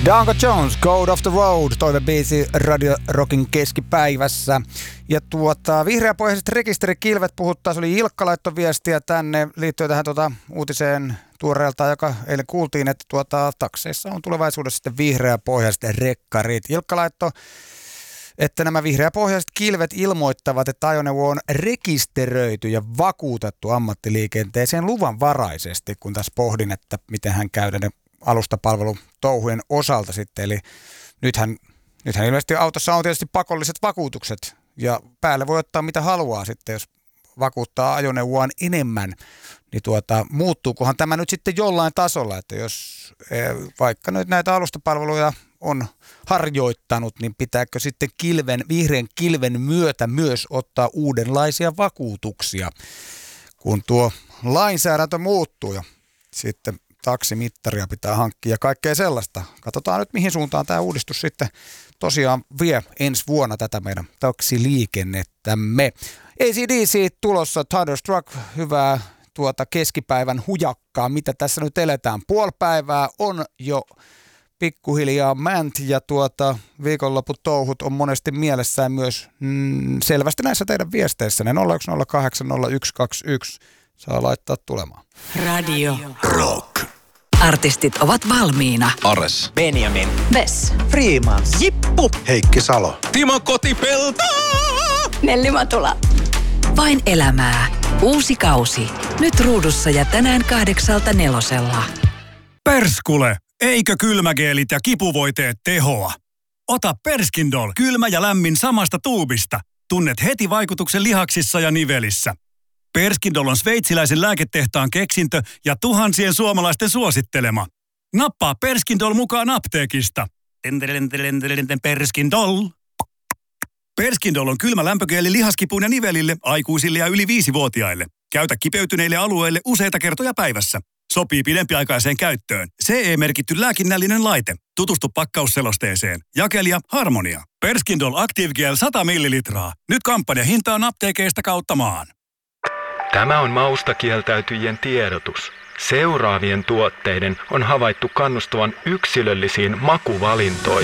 Danko Jones, Code of the Road, toivebiisi Radio Rockin keskipäivässä. Ja vihreäpohjaiset rekisterikilvet puhuttaa, se oli Ilkka laittoi viestiä tänne liittyen tähän uutiseen tuoreeltaan, joka eilen kuultiin, että takseissa on tulevaisuudessa sitten vihreäpohjaiset rekkarit. Ilkka laittoi, että nämä vihreäpohjaiset kilvet ilmoittavat, että ajoneuvo on rekisteröity ja vakuutettu ammattiliikenteeseen luvanvaraisesti, kun tässä pohdin, että miten hän käy ne alustapalvelutouhujen osalta sitten. Eli nythän ilmeisesti autossa on tietysti pakolliset vakuutukset ja päälle voi ottaa mitä haluaa sitten, jos vakuuttaa ajoneuvoaan enemmän, niin muuttuukohan tämä nyt sitten jollain tasolla, että jos vaikka nyt näitä alustapalveluja on harjoittanut, niin pitääkö sitten vihreän kilven myötä myös ottaa uudenlaisia vakuutuksia, kun tuo lainsäädäntö muuttuu ja sitten taksimittaria pitää hankkia ja kaikkea sellaista. Katsotaan nyt, mihin suuntaan tämä uudistus sitten tosiaan vie ensi vuonna tätä meidän taksiliikennettämme. AC/DC tulossa, Thunderstruck, hyvää keskipäivän hujakkaa, mitä tässä nyt eletään. Puolipäivää on jo pikkuhiljaa mänt ja viikonloputouhut on monesti mielessään myös selvästi näissä teidän viesteissänne. 01080121 saa laittaa tulemaan. Radio Rock. Artistit ovat valmiina. Ares. Benjamin. Vess. Freemans. Jippu. Heikki Salo. Timo Kotipelto. Nelli Matula. Vain elämää. Uusi kausi. Nyt ruudussa ja tänään 8:00. Perskule! Eikö kylmägeelit ja kipuvoiteet tehoa? Ota Perskindol, kylmä ja lämmin samasta tuubista. Tunnet heti vaikutuksen lihaksissa ja nivelissä. Perskindol on sveitsiläisen lääketehtaan keksintö ja tuhansien suomalaisten suosittelema. Nappaa Perskindol mukaan apteekista. Perskindol. Perskindol on kylmä lämpögeeli lihaskipuun ja nivelille, aikuisille ja yli 5-vuotiaille. Käytä kipeytyneille alueille useita kertoja päivässä. Sopii pidempiaikaiseen käyttöön. CE-merkitty lääkinnällinen laite. Tutustu pakkausselosteeseen. Jakelija Harmonia. Perskindol Active Gel 100 millilitraa. Nyt kampanjahintaan apteekeista kautta maan. Tämä on mausta kieltäytyjien tiedotus. Seuraavien tuotteiden on havaittu kannustavan yksilöllisiin makuvalintoihin.